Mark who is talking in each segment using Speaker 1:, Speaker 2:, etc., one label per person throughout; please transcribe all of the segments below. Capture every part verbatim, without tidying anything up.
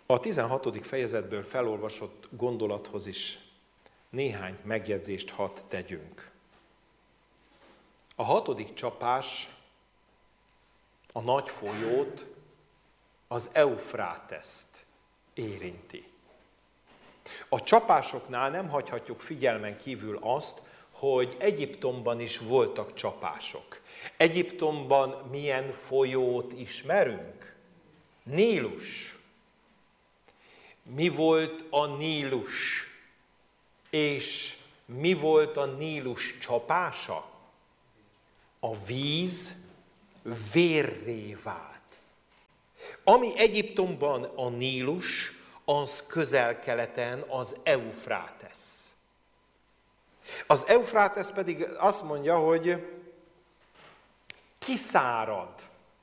Speaker 1: A tizenhatodik fejezetből felolvasott gondolathoz is néhány megjegyzést hadd tegyünk. A hatodik csapás a nagy folyót, az Eufráteszt érinti. A csapásoknál nem hagyhatjuk figyelmen kívül azt, hogy Egyiptomban is voltak csapások. Egyiptomban milyen folyót ismerünk? Nílus. Mi volt a Nílus? És mi volt a Nílus csapása? A víz vérré vált. Ami Egyiptomban a Nílus, az közel-keleten az Eufrátesz. Az Eufrátesz pedig azt mondja, hogy kiszárad.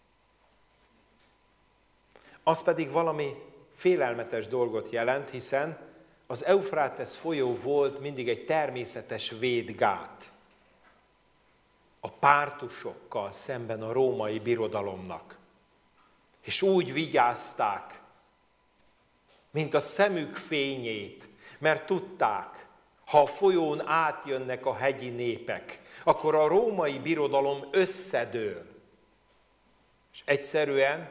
Speaker 1: Az pedig valami félelmetes dolgot jelent, hiszen az Eufrátesz folyó volt mindig egy természetes védgát a pártusokkal szemben a római birodalomnak. És úgy vigyázták, mint a szemük fényét, mert tudták, ha a folyón átjönnek a hegyi népek, akkor a római birodalom összedől, és egyszerűen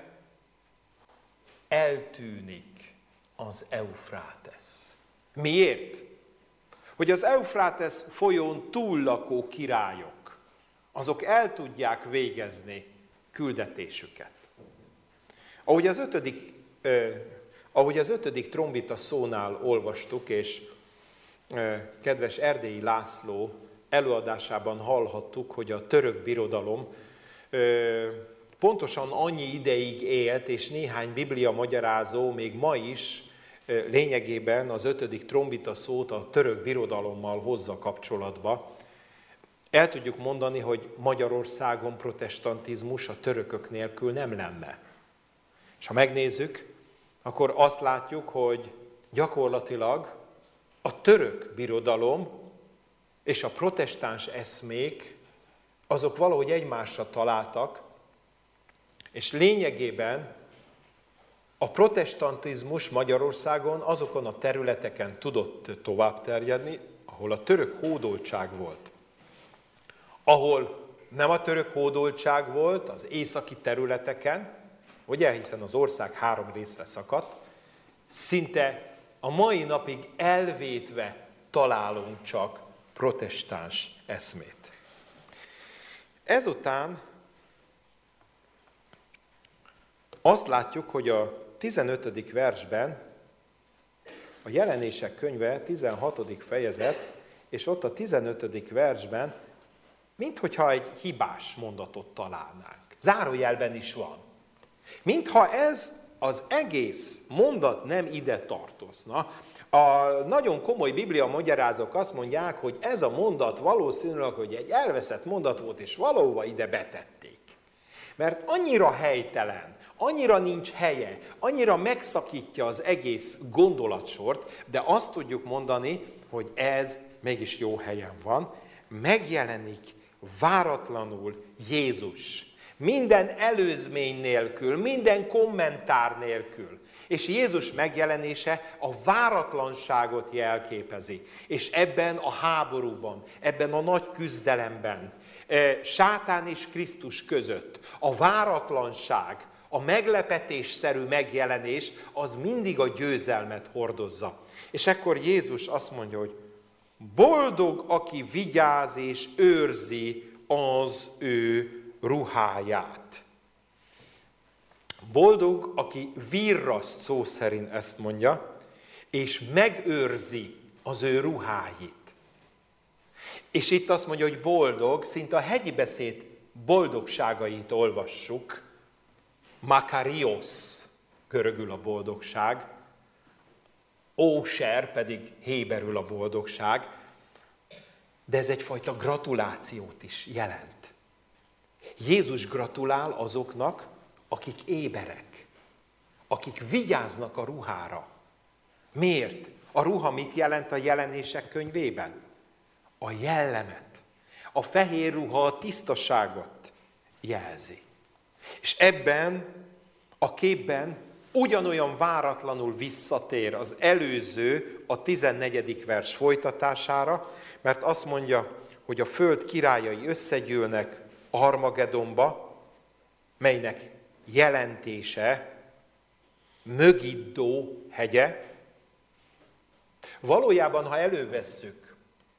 Speaker 1: eltűnik az Eufrátesz. Miért? Hogy az Eufrátesz folyón túllakó királyok, azok el tudják végezni küldetésüket. Ahogy az ötödik, eh, ahogy az ötödik trombita szónál olvastuk, és eh, kedves Erdélyi László előadásában hallhattuk, hogy a török birodalom eh, pontosan annyi ideig élt, és néhány biblia magyarázó még ma is eh, lényegében az ötödik trombita szót a török birodalommal hozza kapcsolatba. El tudjuk mondani, hogy Magyarországon protestantizmus a törökök nélkül nem lenne. És ha megnézzük, akkor azt látjuk, hogy gyakorlatilag a török birodalom és a protestáns eszmék, azok valahogy egymásra találtak, és lényegében a protestantizmus Magyarországon azokon a területeken tudott tovább terjedni, ahol a török hódoltság volt. Ahol nem a török hódoltság volt, az északi területeken, ugye, hiszen az ország három részre szakadt, szinte a mai napig elvétve találunk csak protestáns eszmét. Ezután azt látjuk, hogy a tizenötödik versben, a Jelenések könyve tizenhatodik fejezet, és ott a tizenötödik versben, minthogyha egy hibás mondatot találnánk. Zárójelben is van. Mintha ez az egész mondat nem ide tartozna. A nagyon komoly biblia magyarázók azt mondják, hogy ez a mondat valószínűleg, hogy egy elveszett mondat volt, és valahova ide betették. Mert annyira helytelen, annyira nincs helye, annyira megszakítja az egész gondolatsort, de azt tudjuk mondani, hogy ez mégis jó helyen van. Megjelenik váratlanul Jézus. Minden előzmény nélkül, minden kommentár nélkül. És Jézus megjelenése a váratlanságot jelképezi. És ebben a háborúban, ebben a nagy küzdelemben, Sátán és Krisztus között a váratlanság, a meglepetésszerű megjelenés, az mindig a győzelmet hordozza. És ekkor Jézus azt mondja, hogy boldog, aki vigyáz és őrzi az ő ruháját. Boldog, aki virraszt, szó szerint ezt mondja, és megőrzi az ő ruháit. És itt azt mondja, hogy boldog, szinte a hegyi beszéd boldogságait olvassuk. Makarios, görögül a boldogság, óser pedig héberül a boldogság, de ez egyfajta gratulációt is jelent. Jézus gratulál azoknak, akik éberek, akik vigyáznak a ruhára. Miért? A ruha mit jelent a Jelenések könyvében? A jellemet. A fehér ruha a tisztaságot jelzi. És ebben a képben ugyanolyan váratlanul visszatér az előző, a tizennegyedik vers folytatására, mert azt mondja, hogy a föld királyai összegyűlnek Armagedonba, melynek jelentése Mögiddó hegye. Valójában, ha elővesszük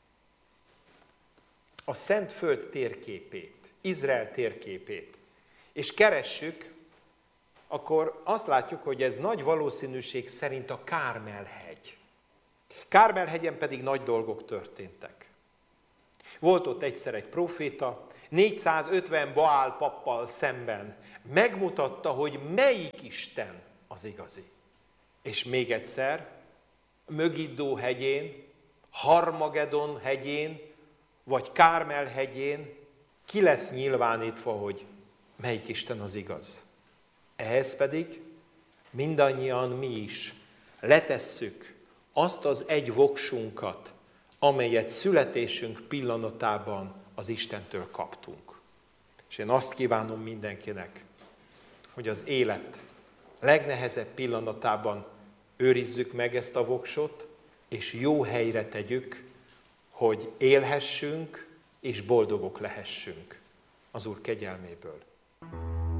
Speaker 1: a Szent Föld térképét, Izrael térképét, és keressük, akkor azt látjuk, hogy ez nagy valószínűség szerint a Kármel-hegy. Kármel-hegyen pedig nagy dolgok történtek. Volt ott egyszer egy próféta, négyszázötven Baál pappal szemben megmutatta, hogy melyik Isten az igazi. És még egyszer, Mögiddó hegyén, Harmagedon hegyén, vagy Kármel hegyén ki lesz nyilvánítva, hogy melyik Isten az igaz. Ehhez pedig mindannyian mi is letesszük azt az egy voksunkat, amelyet születésünk pillanatában az Istentől kaptunk. És én azt kívánom mindenkinek, hogy az élet legnehezebb pillanatában őrizzük meg ezt a voksot, és jó helyre tegyük, hogy élhessünk és boldogok lehessünk az Úr kegyelméből.